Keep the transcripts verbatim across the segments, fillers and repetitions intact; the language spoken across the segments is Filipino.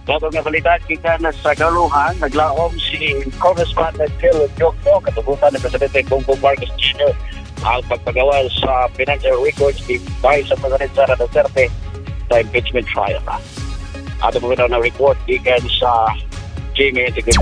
Bago nga balita, kita na sa Galuhan, naglaom si Congressman Phil Jokno, katubutan ng Presidente Bongbong Marcos Junior ang pagpagawa sa financial records ni Vice President Sara Duterte sa impeachment trial. Ato po na report gikan sa Jamie Integrity.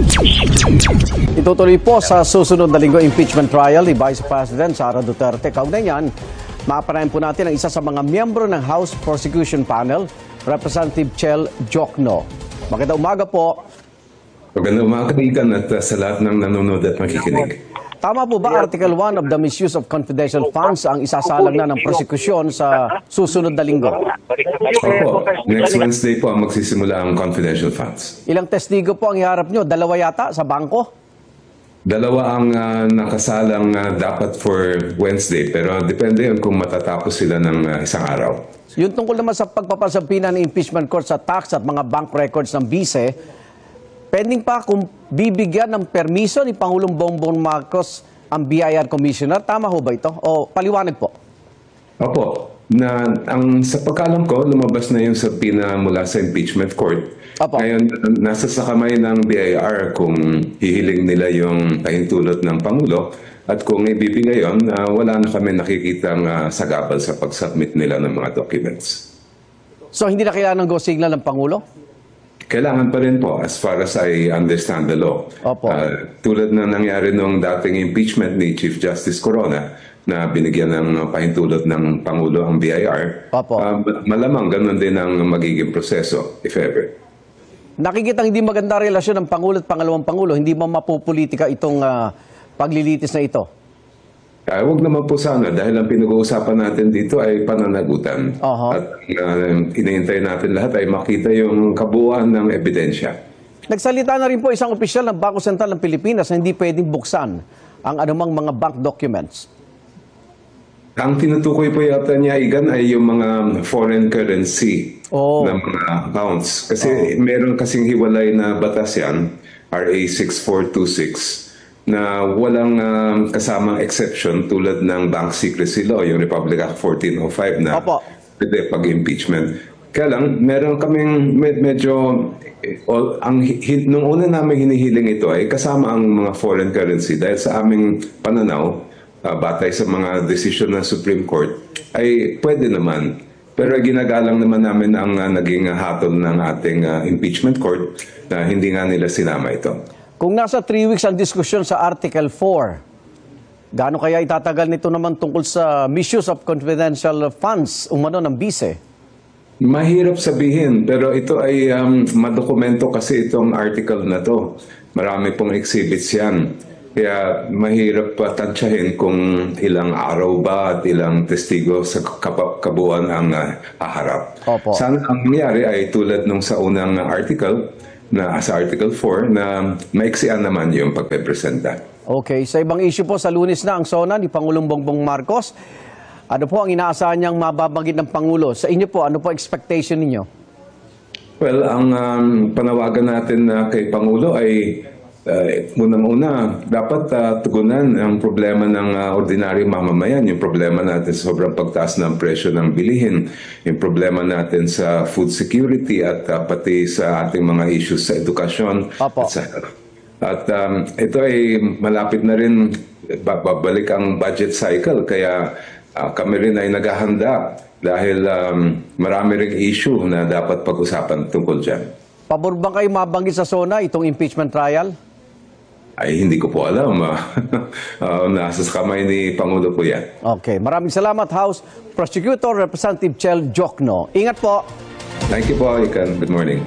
Itutuloy po sa susunod na linggo impeachment trial ni Vice President Sara Duterte. Kaugnay niyan, mapanayan po natin ang isa sa mga miyembro ng House Prosecution Panel, Representative Chel Jokno. Magandang umaga po. Magandang umaga, Ikan, at uh, sa lahat ng nanonood at makikinig. Tama po ba Article one of the misuse of confidential funds ang isasalang na ng prosekusyon sa susunod na linggo? Opo, next Wednesday po ang magsisimula ang confidential funds. Ilang testigo po ang iharap nyo? Dalawa yata sa bangko? Dalawa ang uh, nakasalang uh, dapat for Wednesday, pero depende yun kung matatapos sila ng uh, isang araw. Yung tungkol naman sa pagpapasampina ng impeachment court sa tax at mga bank records ng bise, pending pa kung bibigyan ng permiso ni Pangulong Bongbong Marcos ang B I R Commissioner. Tama ho ba ito? O paliwanag po? Opo. Na, ang, sa pagkalam ko, lumabas na yung subpoena mula sa impeachment court. Opo. Ngayon, nasa sa kamay ng B I R kung hihiling nila yung pahintulot ng Pangulo. At kung ibibigay yun, uh, wala na kami nakikitang uh, sagabal sa pag-submit nila ng mga documents. So hindi na kailangan ng go signal ng Pangulo? Kailangan pa rin po as far as I understand the law. Opo. Uh, tulad na nangyari nung dating impeachment ni Chief Justice Corona na binigyan ng pahintulot ng Pangulo ang B I R, Opo. Uh, malamang ganun din ang magiging proseso, if ever. Nakikita hindi maganda relasyon ng Pangulo at Pangalawang Pangulo. Hindi mo mapupolitika itong uh, paglilitis na ito? Uh, huwag naman po sana dahil ang pinag-uusapan natin dito ay pananagutan. Uh-huh. At uh, iniintay natin lahat ay makita yung kabuuan ng ebidensya. Nagsalita na rin po isang opisyal ng Bangko Sentral ng Pilipinas na hindi pwedeng buksan ang anumang mga bank documents. Ang tinutukoy po yata niya, Igan, ay yung mga foreign currency oh. na mga accounts. Kasi oh. meron kasing hiwalay na batas yan, R A six four two six, na walang uh, kasamang exception tulad ng Bank Secrecy Law, yung Republic Act fourteen oh five na pwede pag-impeachment. Kaya lang, meron kaming med medyo, all, ang, hin, nung una namin hinihiling ito ay kasama ang mga foreign currency dahil sa aming pananaw, uh, batay sa mga desisyon ng Supreme Court, ay pwede naman. Pero ginagalang naman namin ang uh, naging uh, hatol ng ating uh, impeachment court na hindi nga nila sinama ito. Kung nasa three weeks ang diskusyon sa Article four, gaano kaya itatagal nito naman tungkol sa misuse of confidential funds umano ng bise? Mahirap sabihin, pero ito ay um, madokumento kasi itong article na to. Marami pong exhibits yan. Kaya mahirap pa tansyahin kung ilang araw ba at ilang testigo sa kabuuan ang uh, haharap. Opo. Sana ang nangyari ay tulad nung sa unang article, na sa Article four na maiksian naman yung pagpepresenta. Okay. Sa ibang issue po, sa Lunes na ang SONA ni Pangulong Bongbong Marcos. Ano po ang inaasahan niyang mababagit ng Pangulo? Sa inyo po, ano po expectation ninyo? Well, ang um, panawagan natin uh, kay Pangulo ay uh, unang-una, dapat uh, tugunan ang problema ng uh, ordinaryong mamamayan, yung problema natin sa sobrang pagtaas ng presyo ng bilihin, yung problema natin sa food security at uh, pati sa ating mga issues sa edukasyon. Opo. At, sa, at um, ito ay malapit na rin babalik ang budget cycle, kaya uh, kami rin ay naghahanda dahil um, marami ring issue na dapat pag-usapan tungkol dyan. Pabor ba kayo mabanggit sa SONA itong impeachment trial? Ay, hindi ko po alam. uh, nasa kamay ni Pangulo po yan. Okay. Maraming salamat, House Prosecutor Representative Chel Jokno. Ingat po. Thank you po, Ikan. Good morning.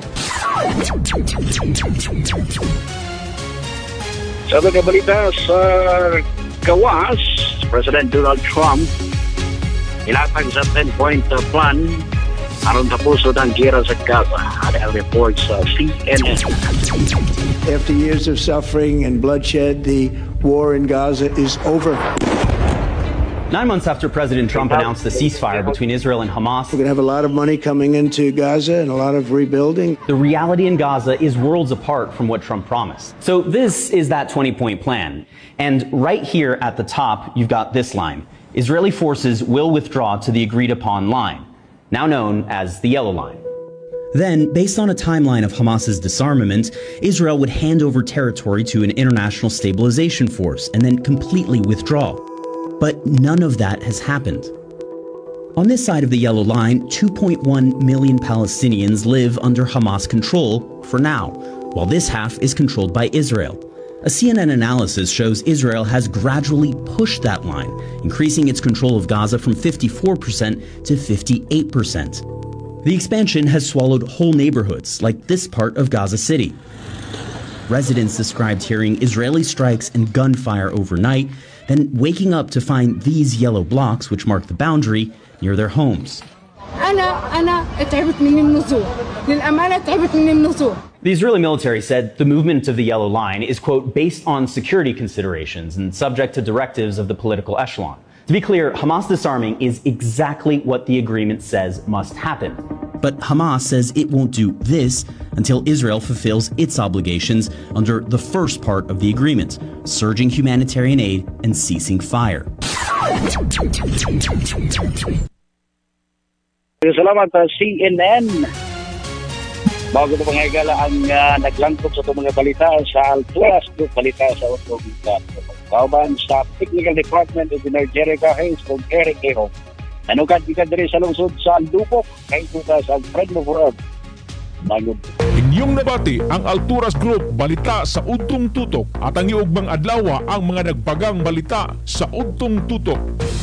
Sa mga balita sa Gawas, President Donald Trump ilatag sa ten-point plan aron sa puso ng gera sa Gaza. Ada ang report sa C N N. After years of suffering and bloodshed, the war in Gaza is over. Nine months after President Trump announced the ceasefire between Israel and Hamas, We're going to have a lot of money coming into Gaza and a lot of rebuilding. the reality in Gaza is worlds apart from what Trump promised. So this is that twenty-point plan. And right here at the top, you've got this line. Israeli forces will withdraw to the agreed-upon line, now known as the Yellow Line. Then, based on a timeline of Hamas's disarmament, Israel would hand over territory to an international stabilization force and then completely withdraw. But none of that has happened. On this side of the yellow line, two point one million Palestinians live under Hamas control for now, while this half is controlled by Israel. A C N N analysis shows Israel has gradually pushed that line, increasing its control of Gaza from fifty-four percent to fifty-eight percent. The expansion has swallowed whole neighborhoods, like this part of Gaza City. Residents described hearing Israeli strikes and gunfire overnight, then waking up to find these yellow blocks, which mark the boundary, near their homes. The Israeli military said the movement of the yellow line is, quote, based on security considerations and subject to directives of the political echelon. To be clear, Hamas disarming is exactly what the agreement says must happen. But Hamas says it won't do this until Israel fulfills its obligations under the first part of the agreement, surging humanitarian aid and ceasing fire. Salamat sa C N N. Bago ito mga igala ang uh, naglangkot sa itong mga balita sa Alturas Group balita sa Utong Kauban sa Technical Department of Energetica Hayes kung Eric Eho. Nanukad kita diri sa lungsod sa Aldupok kay tuta sa Friend of World. Magod. Inyong nabati ang Alturas Group balita sa Udtong Tutok at ang iugbang adlaw ang mga nagpagang balita sa Udtong Tutok.